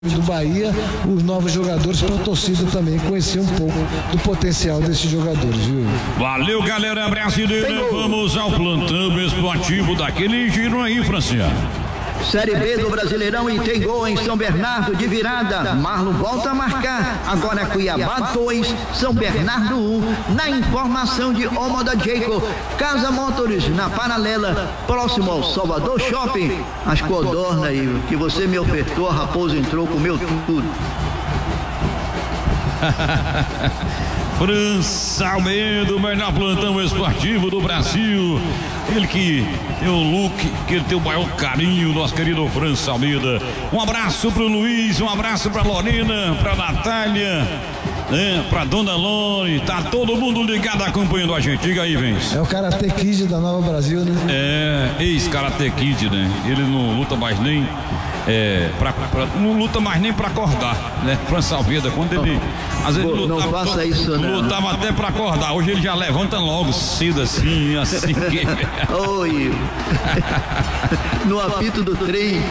do Bahia, os novos jogadores, para a torcida também conhecer um pouco do potencial desses jogadores, viu? Valeu, galera brasileira. Vamos ao plantão esportivo daquele giro aí, Francinha. Série B do Brasileirão e tem gol em São Bernardo de virada. Marlon volta a marcar. Agora Cuiabá 2, São Bernardo 1. Na informação de Omoda Jacob, Casa Motors na Paralela, próximo ao Salvador Shopping. As codornas aí que você me ofertou, a Raposo entrou, comeu tudo. França Almeida, o melhor plantão esportivo do Brasil. Ele que tem o look, que ele tem o maior carinho, nosso querido França Almeida. Um abraço pro Luiz, um abraço pra Lorena, pra Natália, pra Dona Lore. Tá todo mundo ligado acompanhando a gente. Diga aí, Vence. É o Karate Kid da Nova Brasil, né? Ex-Karate Kid, né? Ele não luta mais nem não luta mais nem pra acordar, né? França Almeida, quando ele às vezes lutava, não faça isso, né? Lutava até pra acordar. Hoje ele já levanta logo cedo assim que... Oi. No apito do trem.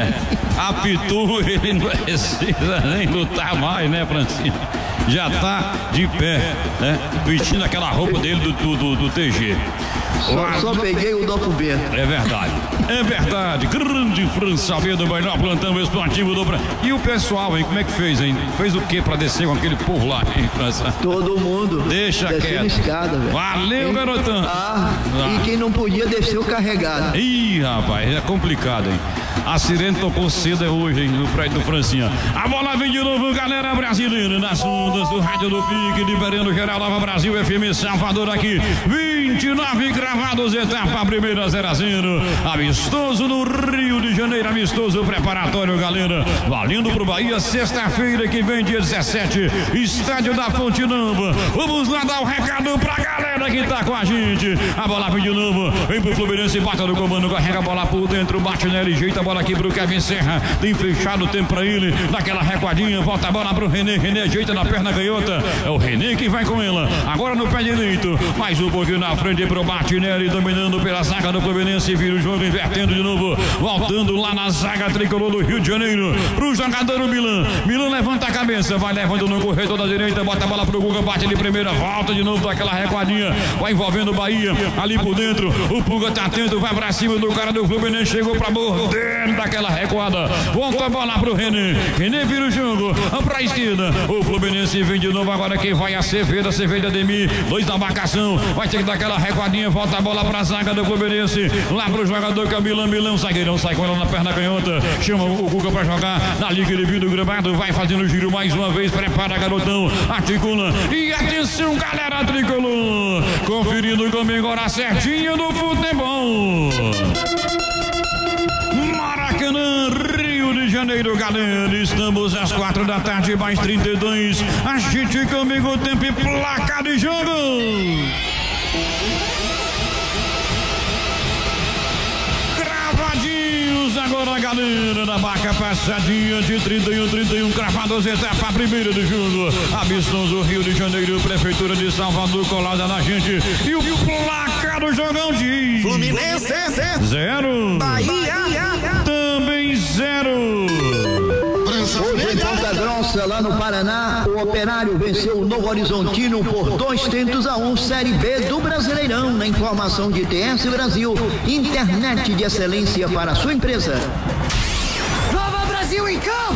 Apitou, ele não precisa nem lutar mais, né, Francinha? Já tá de pé, né? Vestindo aquela roupa dele do TG. Só peguei o Dofo Bento. É verdade. Grande França Almeida, o melhor plantão esportivo do Brasil. E o pessoal, hein? Como é que fez, hein? Fez o que pra descer com aquele povo lá, hein, França? Todo mundo. Deixa quieto. Escada, velho. Valeu, garotão. E quem não podia desceu carregado. Ih, rapaz, é complicado, hein? A sirene tocou cedo hoje, hein? No prédio do Francinha. A bola vem de novo, galera brasileira, nas ondas do Rádio do Pique, liberando geral Nova Brasil, FM Salvador aqui. 29 gravados, etapa primeira 0-0. Amistoso no Rio de Janeiro, amistoso preparatório, galera. Valendo pro Bahia, sexta-feira que vem, dia 17, estádio da Fonte Nova. Vamos lá dar o recado pra galera que tá com a gente. A bola vem de novo, vem pro Fluminense, bate no comando, carrega a bola por dentro, bate nela e jeita a bola aqui pro Kevin Serra. Tem fechado o tempo pra ele, daquela recuadinha, volta a bola pro René, ajeita na perna canhota. É o René que vai com ela, agora no pé direito, mais um pouquinho na frente pro Martinelli, dominando pela zaga do Fluminense, vira o jogo, invertendo de novo, voltando lá na zaga tricolor do Rio de Janeiro, pro jogador Milan. Milan levanta a cabeça, vai levando no corredor da direita, bota a bola pro Guga, bate de primeira, volta de novo daquela recuadinha, vai envolvendo o Bahia, ali por dentro, o Puga tá atento, vai pra cima do cara do Fluminense, chegou pra morder daquela recuada, volta a bola pro René vira o jogo, pra esquerda, o Fluminense vem de novo, agora quem vai a Acevedo Ademir, 2 na marcação, vai ter que dar aquela recuadinha, volta a bola pra zaga do Fluminense, lá pro jogador Camila Milão, zagueirão sai com ela na perna canhota, chama o Guga pra jogar, na liga ele vindo do gramado, vai fazendo o giro mais uma vez, prepara garotão, articula, e atenção galera tricolor, conferindo comigo agora certinho do futebol. Maracanã, Rio de Janeiro, galera, estamos às 4 da tarde, mais 32, agite comigo o tempo e placa de jogo. Agora a galera da Baca, passadinha de 31, cravados, etapa primeira do jogo. Amistoso Rio de Janeiro, Prefeitura de Salvador, colada na gente. E o placar do jogão de Fluminense 0, Bahia também 0. Hoje em Ponta Grossa, lá no Paraná, o Operário venceu o Novo Horizontino por 2-1, Série B do Brasileirão. Na informação de TS Brasil, internet de excelência para a sua empresa. Nova Brasil em campo!